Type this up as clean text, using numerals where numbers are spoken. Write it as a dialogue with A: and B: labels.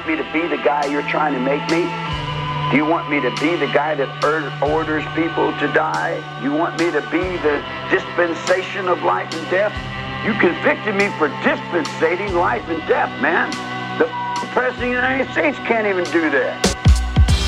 A: me to be the guy you're trying to make me? Do you want me to be the guy that orders people to die? You want me to be the dispensation of life and death? You convicted me for dispensating life and death, man. The President of the United States can't even do that.